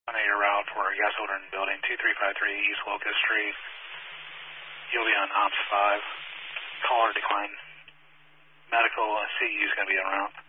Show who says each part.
Speaker 1: On your route for gas holder in building 2353 East Locust Street. You'll be on Ops 5. Caller decline. Medical CE is going to be en route.